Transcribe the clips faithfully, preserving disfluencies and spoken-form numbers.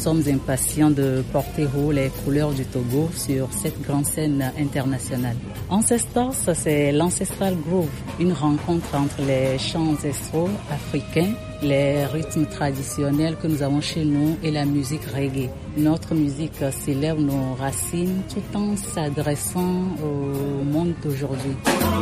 sommes impatients de porter haut les couleurs du Togo sur cette grande scène internationale. Ancestors, c'est l'Ancestral Groove, une rencontre entre les chants ancestraux africains, les rythmes traditionnels que nous avons chez nous et la musique reggae. Notre musique célèbre nos racines tout en s'adressant au monde d'aujourd'hui.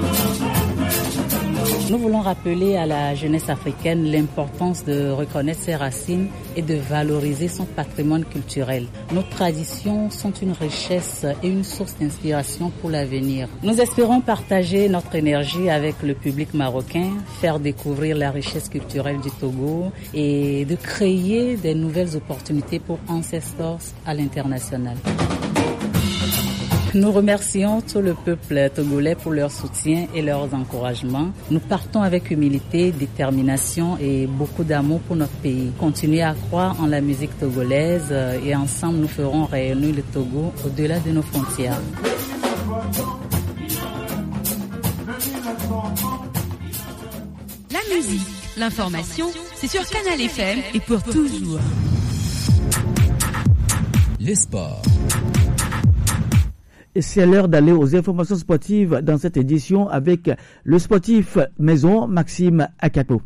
Nous voulons rappeler à la jeunesse africaine l'importance de reconnaître ses racines et de valoriser son patrimoine culturel. Nos traditions sont une richesse et une source d'inspiration pour l'avenir. Nous espérons partager notre énergie avec le public marocain, faire découvrir la richesse culturelle du Togo et de créer des nouvelles opportunités pour Ancestors à l'international. Nous remercions tout le peuple togolais pour leur soutien et leurs encouragements. Nous partons avec humilité, détermination et beaucoup d'amour pour notre pays. Continuez à croire en la musique togolaise et ensemble nous ferons rayonner le Togo au-delà de nos frontières. La musique, l'information, c'est sur Canal F M et pour toujours. Les sports. Et c'est l'heure d'aller aux informations sportives dans cette édition avec le sportif maison Maxime Akako.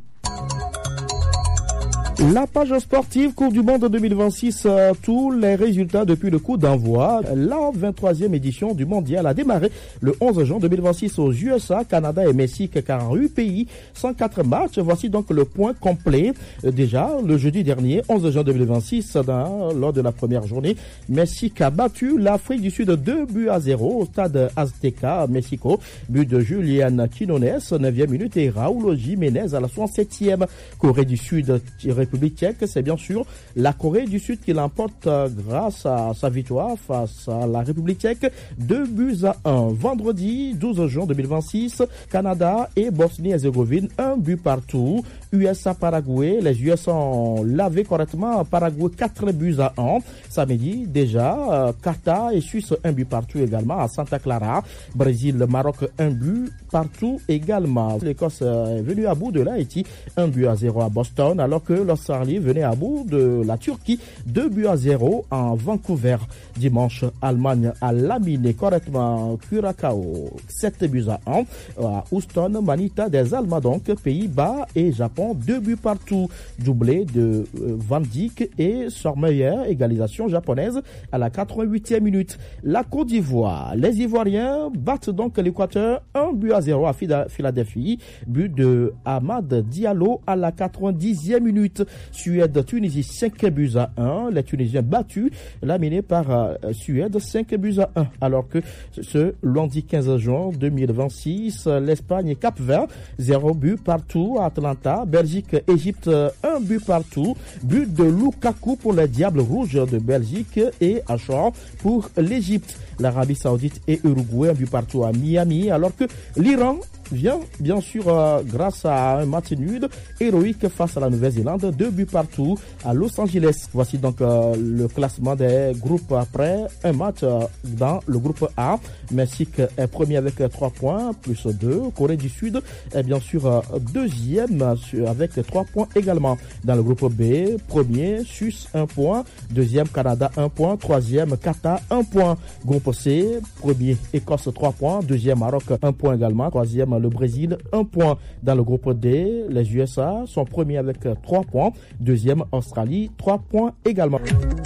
La page sportive Coupe du Monde deux mille vingt-six, euh, tous les résultats depuis le coup d'envoi. La vingt-troisième édition du mondial a démarré le onze juin deux mille vingt-six aux U S A, Canada et Mexique, quarante-huit pays, cent quatre matchs. Voici donc le point complet. Euh, déjà, le jeudi dernier, onze juin deux mille vingt-six, dans, lors de la première journée, Mexique a battu l'Afrique du Sud deux buts à zéro au stade Azteca, Mexico. But de Julian Quinones, neuvième minute, et Raúl Jiménez à la soixante-septième. Corée du Sud, République tchèque, c'est bien sûr la Corée du Sud qui l'emporte euh, grâce à sa victoire face à la République tchèque, deux buts à un. Vendredi douze juin deux mille vingt-six, Canada et Bosnie-Herzégovine, un but partout. U S A Paraguay, les U S A ont lavé correctement Paraguay quatre buts à un. Samedi déjà, euh, Qatar et Suisse, un but partout également à Santa Clara. Brésil, Maroc, un but partout également. L'Écosse est venue à bout de l'Haïti, un but à zéro à Boston, alors que l'Australie venait à bout de la Turquie, deux buts à zéro en Vancouver. Dimanche, Allemagne a laminé correctement Curaçao, sept buts à un. À Houston, Manita des Allemands donc, Pays-Bas et Japon, deux buts partout. Doublé de euh, Van Dijk et Sormeyer, égalisation japonaise à la quatre-vingt-huitième minute. La Côte d'Ivoire, les Ivoiriens battent donc l'Équateur, un but à zéro à Philadelphie. But de Ahmad Diallo à la quatre-vingt-dixième minute. Suède, Tunisie, cinq buts à un. Les Tunisiens battus, laminés par euh, Suède, cinq buts à un. Alors que ce lundi quinze juin deux mille vingt-six, l'Espagne et Cap-Vert, zéro but partout à Atlanta. Belgique, Égypte, un but partout. But de Lukaku pour les Diables Rouges de Belgique et Achor pour l'Égypte. L'Arabie Saoudite et Uruguay, un but partout à Miami, alors que l'Iran vient bien sûr euh, grâce à un match nul héroïque face à la Nouvelle-Zélande, deux buts partout à Los Angeles. Voici donc euh, le classement des groupes après un match euh, dans le groupe A. Mexique est premier avec trois points plus deux. Corée du Sud est bien sûr euh, deuxième avec trois points également. Dans le groupe B, premier Suisse un point, deuxième Canada un point, troisième Qatar un point. Groupe C, premier Écosse trois points, deuxième Maroc un point également, troisième le Brésil un point. Dans le groupe D, les U S A sont premiers avec trois points, deuxième Australie trois points également.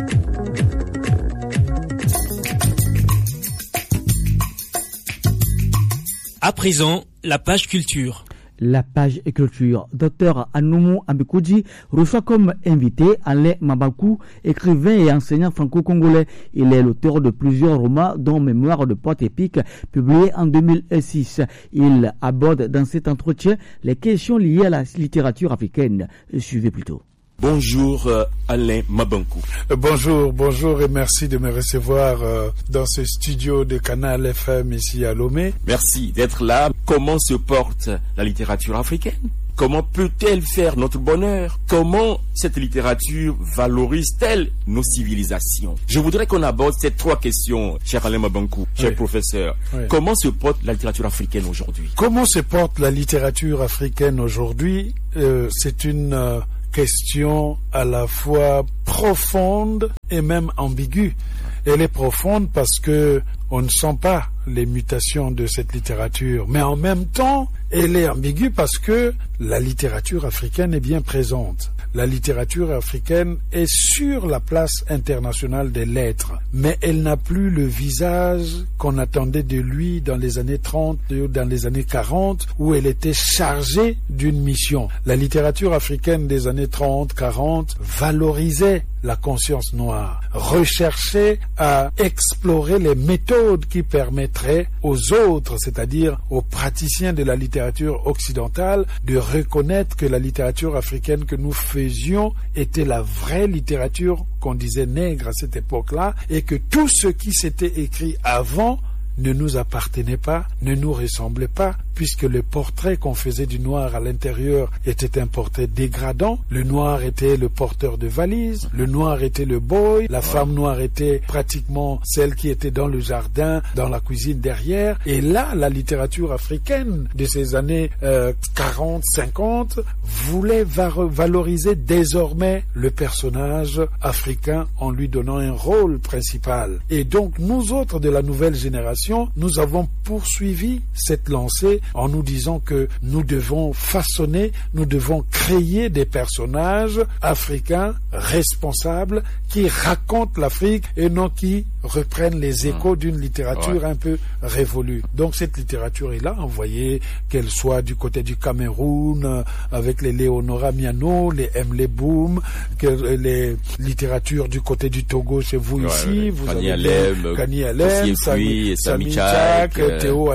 À présent, la page culture. La page culture. Docteur Anoumou Ambekouji reçoit comme invité Alain Mabakou, écrivain et enseignant franco-congolais. Il est l'auteur de plusieurs romans, dont Mémoire de poète épique, publié en deux mille six. Il aborde dans cet entretien les questions liées à la littérature africaine. Suivez plutôt. Bonjour euh, Alain Mabankou. Euh, bonjour, bonjour et merci de me recevoir euh, dans ce studio de Canal F M ici à Lomé. Merci d'être là. Comment se porte la littérature africaine? Comment peut-elle faire notre bonheur? Comment cette littérature valorise-t-elle nos civilisations? Je voudrais qu'on aborde ces trois questions, cher Alain Mabankou, cher oui. professeur. Oui. Comment se porte la littérature africaine aujourd'hui? Comment se porte la littérature africaine aujourd'hui? euh, C'est une... Euh, question à la fois profonde et même ambiguë. Elle est profonde parce que on ne sent pas les mutations de cette littérature, mais en même temps, elle est ambiguë parce que la littérature africaine est bien présente. La littérature africaine est sur la place internationale des lettres, mais elle n'a plus le visage qu'on attendait de lui dans les années trente ou dans les années quarante, où elle était chargée d'une mission. La littérature africaine des années trente, quarante valorisait la conscience noire, recherchait à explorer les méthodes qui permettraient aux autres, c'est-à-dire aux praticiens de la littérature occidentale, de reconnaître que la littérature africaine que nous faisions était la vraie littérature qu'on disait nègre à cette époque-là, et que tout ce qui s'était écrit avant ne nous appartenait pas, ne nous ressemblait pas, puisque le portrait qu'on faisait du noir à l'intérieur était un portrait dégradant. Le noir était le porteur de valises, le noir était le boy, la ouais. femme noire était pratiquement celle qui était dans le jardin, dans la cuisine derrière. Et là, la littérature africaine de ces années euh, quarante, cinquante voulait valoriser désormais le personnage africain en lui donnant un rôle principal. Et donc, nous autres de la nouvelle génération, nous avons poursuivi cette lancée en nous disant que nous devons façonner, nous devons créer des personnages africains responsables qui racontent l'Afrique et non qui reprennent les échos d'une littérature ouais. un peu révolue. Donc cette littérature est là, vous voyez, qu'elle soit du côté du Cameroun, avec les Léonora Miano, les Emle Boum, que les littératures du côté du Togo chez vous ouais, ici, ouais, vous Kani avez Alem, Kani Alem, Sami, Sami Tchak, Théo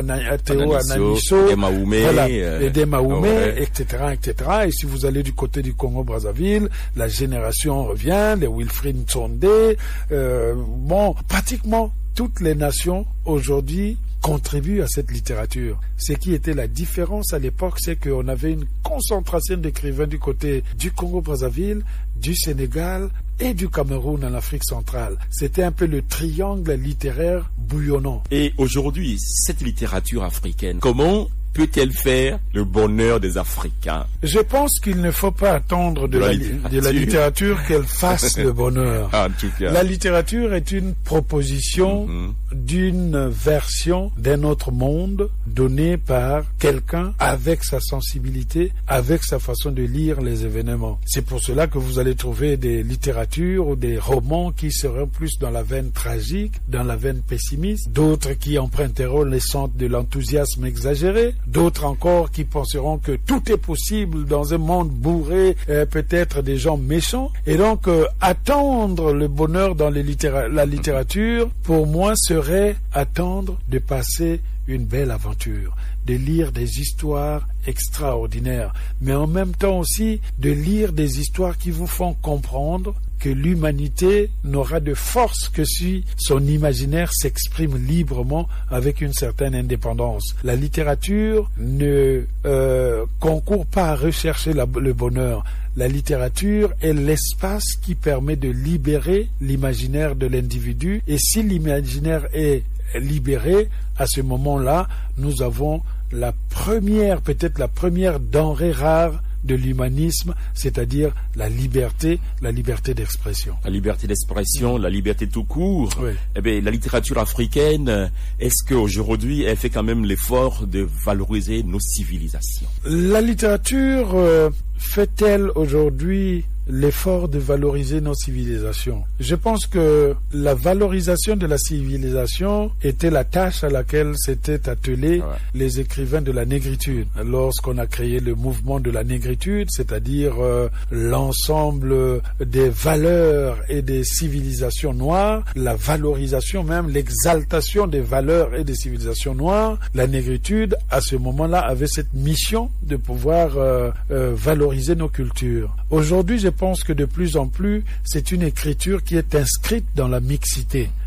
Ananiso, Maoumé, voilà, et des Maoumé, ouais. et cetera, et cetera. Et si vous allez du côté du Congo-Brazzaville, la génération revient, les Wilfrid Ntsonde, euh, bon, pratiquement toutes les nations aujourd'hui contribuent à cette littérature. Ce qui était la différence à l'époque, c'est qu'on avait une concentration d'écrivains du côté du Congo-Brazzaville, du Sénégal et du Cameroun en Afrique centrale. C'était un peu le triangle littéraire bouillonnant. Et aujourd'hui, cette littérature africaine, comment peut-elle faire le bonheur des Africains? Je pense qu'il ne faut pas attendre de, de, la, la, littérature. de la littérature qu'elle fasse le bonheur. En tout cas. La littérature est une proposition mm-hmm. d'une version d'un autre monde donnée par quelqu'un avec sa sensibilité, avec sa façon de lire les événements. C'est pour cela que vous allez trouver des littératures ou des romans qui seront plus dans la veine tragique, dans la veine pessimiste, d'autres qui emprunteront les centres de l'enthousiasme exagéré, d'autres encore qui penseront que tout est possible dans un monde bourré, euh, peut-être des gens méchants. Et donc, euh, attendre le bonheur dans les littéra- la littérature, pour moi, serait attendre de passer une belle aventure, de lire des histoires extraordinaires, mais en même temps aussi de lire des histoires qui vous font comprendre que l'humanité n'aura de force que si son imaginaire s'exprime librement avec une certaine indépendance. La littérature ne euh, concourt pas à rechercher la, le bonheur. La littérature est l'espace qui permet de libérer l'imaginaire de l'individu, et si l'imaginaire est libéré, à ce moment-là, nous avons la première, peut-être la première denrée rare de l'humanisme, c'est-à-dire la liberté, la liberté d'expression. La liberté d'expression, la liberté tout court. Oui. Eh bien, la littérature africaine, est-ce qu'aujourd'hui, elle fait quand même l'effort de valoriser nos civilisations? La littérature euh, fait-elle aujourd'hui l'effort de valoriser nos civilisations? Je pense que la valorisation de la civilisation était la tâche à laquelle s'étaient attelés ouais. les écrivains de la négritude. Lorsqu'on a créé le mouvement de la négritude, c'est-à-dire euh, l'ensemble des valeurs et des civilisations noires, la valorisation même, l'exaltation des valeurs et des civilisations noires, la négritude, à ce moment-là, avait cette mission de pouvoir euh, euh, valoriser nos cultures. Aujourd'hui, je pense que de plus en plus, c'est une écriture qui est inscrite dans la mixité.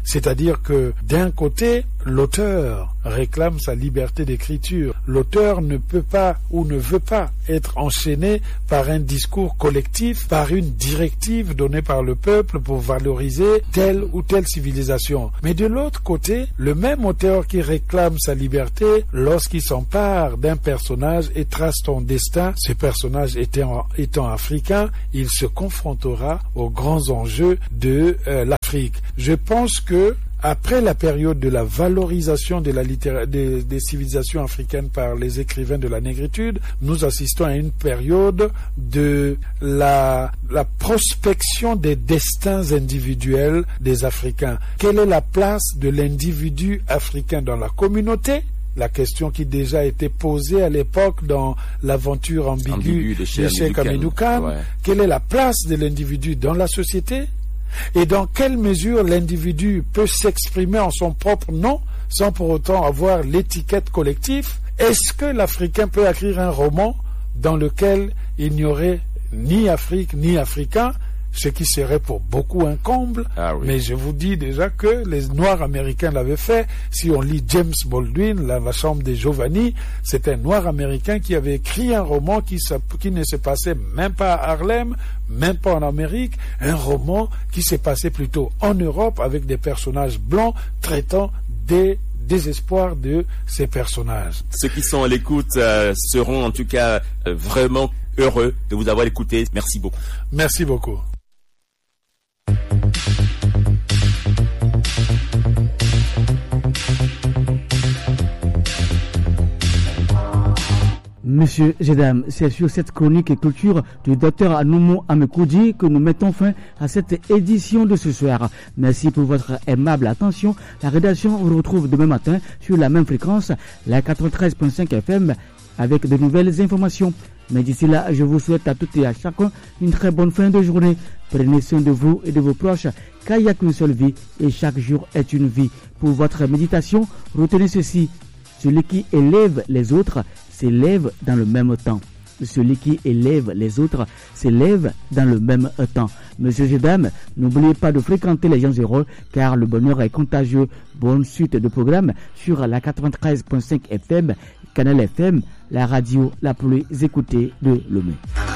C'est-à-dire que d'un côté, l'auteur réclame sa liberté d'écriture. L'auteur ne peut pas ou ne veut pas être enchaîné par un discours collectif, par une directive donnée par le peuple pour valoriser telle ou telle civilisation. Mais de l'autre côté, le même auteur qui réclame sa liberté, lorsqu'il s'empare d'un personnage et trace son destin, ce personnage étant, étant africain, il se confrontera aux grands enjeux de euh, l'Afrique. Je pense que après la période de la valorisation de la littéra- des, des civilisations africaines par les écrivains de la négritude, nous assistons à une période de la, la prospection des destins individuels des Africains. Quelle est la place de l'individu africain dans la communauté? La question qui déjà été posée à l'époque dans l'aventure ambiguë Ambigu de Cheikh Hamidou Kane. Ouais. Quelle est la place de l'individu dans la société? Et dans quelle mesure l'individu peut s'exprimer en son propre nom sans pour autant avoir l'étiquette collective? Est-ce que l'Africain peut écrire un roman dans lequel il n'y aurait ni Afrique ni Africain, ce qui serait pour beaucoup un comble? Ah oui. Mais je vous dis déjà que les Noirs américains l'avaient fait. Si on lit James Baldwin, la, la chambre des Giovanni, c'est un Noir américain qui avait écrit un roman qui, qui ne se passait même pas à Harlem, même pas en Amérique, un roman qui s'est passé plutôt en Europe avec des personnages blancs traitant des désespoir de ces personnages. Ceux qui sont à l'écoute euh, seront en tout cas euh, vraiment heureux de vous avoir écouté. Merci beaucoup. Merci beaucoup. Monsieur Jedam, c'est sur cette chronique et culture du docteur Anoumou Amekoudji que nous mettons fin à cette édition de ce soir. Merci pour votre aimable attention. La rédaction vous retrouve demain matin sur la même fréquence, la quatre-vingt-treize virgule cinq F M, avec de nouvelles informations. Mais d'ici là, je vous souhaite à toutes et à chacun une très bonne fin de journée. Prenez soin de vous et de vos proches, car il n'y a qu'une seule vie et chaque jour est une vie. Pour votre méditation, retenez ceci. Celui qui élève les autres s'élève dans le même temps. Celui qui élève les autres s'élève dans le même temps. Monsieur et dames, n'oubliez pas de fréquenter les gens heureux car le bonheur est contagieux. Bonne suite de programmes sur la quatre-vingt-treize virgule cinq F M, Canal F M, la radio la plus écoutée de Lomé.